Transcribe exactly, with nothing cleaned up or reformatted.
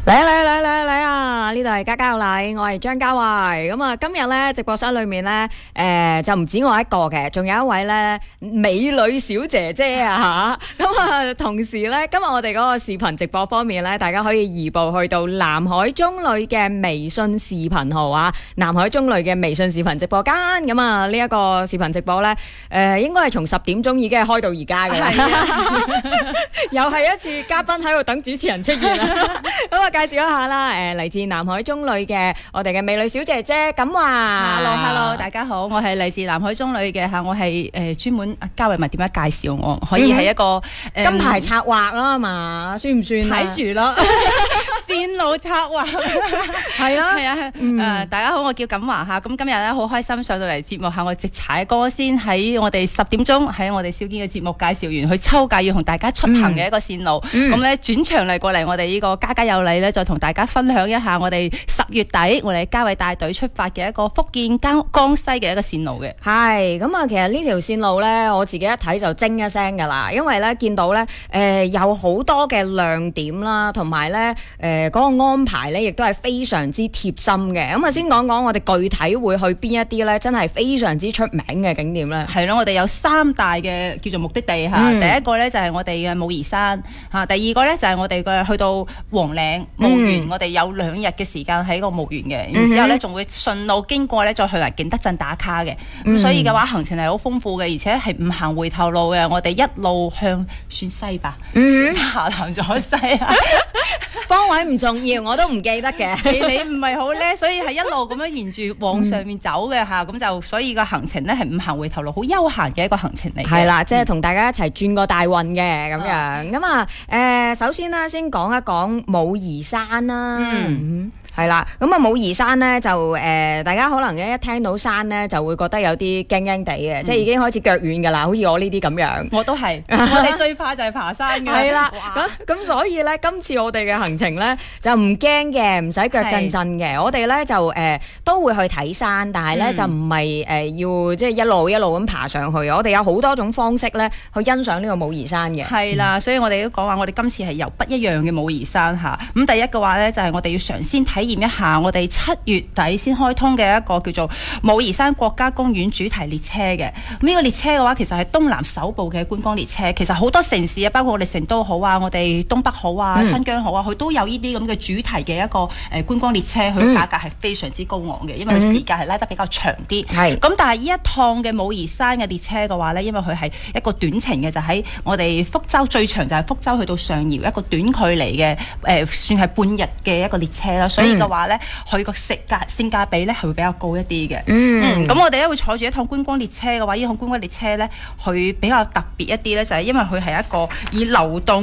嚟啊嚟啊嚟啊嚟啊嚟啊！呢度係家家有禮，我係張家慧。咁啊，今日咧直播室裏面咧，誒就唔止我一個嘅，仲有一位咧美女小姐姐啊吓。咁啊，同時咧，今日我哋嗰個視頻直播方面咧，大家可以移步去到南海中女嘅微信視頻號啊，南海中女嘅微信視頻直播間。咁啊，呢一個視頻直播咧，誒應該係從十點鐘已經係開到而家嘅啦。又係一次嘉賓喺度等主持人出現啦。咁啊，介紹一下啦，誒嚟自南海中女嘅我哋嘅美女小姐姐錦華。 Hello Hello， 大家好，我係嚟自南海中女嘅吓，我係誒專門嘉慧咪點樣介紹我，可以係一個誒、 嗯、金牌策劃啦嘛，算唔算睇住咯？線路策劃係啊係啊，誒、嗯呃、大家好，我叫錦華吓，咁今日咧好開心上到嚟節目下，我直踩歌先喺我哋十點鐘喺我哋少堅嘅節目介紹完，去秋屆要同大家出行嘅一個線路，咁咧轉場嚟過嚟我哋呢個家家有禮咧，再同大家分享一下我哋十月底我哋嘉慧帶隊出發嘅一個福建江江西嘅一個線路嘅。 係咁啊，其實呢條線路咧，我自己一睇就精一聲噶啦，因為咧見到咧誒、呃、有好多嘅亮點啦，同埋咧誒嗰個安排咧，亦都係非常之貼心嘅。咁啊，先講講我哋具體會去邊一啲咧，真係非常之出名嘅景點咧。 係咯，我哋有三大嘅叫做目的地吓、嗯，第一個咧就係我哋嘅武夷山吓，第二個咧就係我哋嘅去到黃嶺墓園、嗯，我哋有兩日嘅時間喺個墓園嘅，然之後咧仲會順路經過咧再去埋景德鎮打卡嘅，咁、嗯、所以嘅話行程係好豐富嘅，而且係唔行回頭路嘅，我哋一路向算西吧，嗯、下南左西啊， 方位唔重要，我都唔記得嘅， 你唔係好叻，所以係一路咁樣沿住往上面走嘅吓，咁、嗯、就所以個行程咧係唔行回頭路，好悠閒嘅一個行程嚟嘅，係啦， 即係同大家一齊轉個大運嘅咁樣，咁啊誒，首先咧先講一講武夷山啦。嗯係啦，咁啊武夷山咧就誒、呃，大家可能一聽到山咧就會覺得有啲驚驚地嘅，即係已經開始腳軟噶啦，好似我呢啲咁樣。 我都係，我哋最怕就係爬山嘅。係啦， 咁咁所以咧，今次我哋嘅行程咧就唔驚嘅，唔使腳震震嘅。我哋咧就誒、呃、都會去睇山，但係咧、嗯、就唔係誒要即係一路一路咁爬上去。我哋有好多種方式咧去欣賞呢個武夷山嘅。係啦、 嗯，所以我哋都講話，我哋今次係由不一樣嘅武夷山吓。咁第一個話咧就係、是、我哋要嘗鮮睇。體驗一下我哋七月底先開通嘅一個叫做武夷山國家公園主題列車嘅，咁呢個列車嘅話其實係東南首部嘅觀光列車，其實好多城市啊，包括我哋成都好啊，我哋東北好啊、嗯、新疆好啊，佢都有呢啲咁嘅主題嘅一個誒觀光列車，佢嘅價格係非常之高昂嘅，因為佢時間係拉得比較長啲。係、嗯、咁但係呢一趟嘅武夷山嘅列車嘅話呢，因為佢係一個短程嘅，就喺我哋福州，最長就係福州去到上饒一個短距離嘅誒、呃，算係半日嘅一個列車啦，所以嘅話咧，佢個食價性價比咧係會比較高一啲嘅。嗯，咁、嗯、我哋咧會坐住一趟觀光列車嘅話，呢趟觀光列車咧，佢比較特別一啲咧，就係因為佢係一個以流動